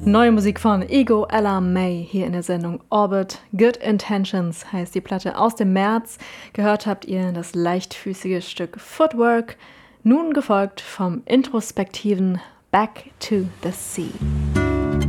Neue Musik von Ego Ella May hier in der Sendung Orbit. Good Intentions heißt die Platte aus dem März. Gehört habt ihr das leichtfüßige Stück Footwork, nun gefolgt vom introspektiven Back to the Sea.